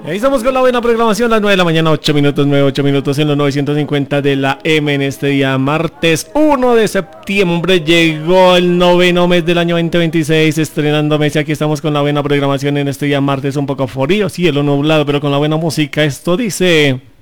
Ahí estamos con la buena programación, las 9 de la mañana, 8 minutos, 8 minutos en los 950 de la M en este día, martes 1 de septiembre. Llegó el noveno mes del año 2026, estrenando mes y aquí estamos con la buena programación en este día, martes un poco frío, cielo nublado, pero con la buena música. Esto dice...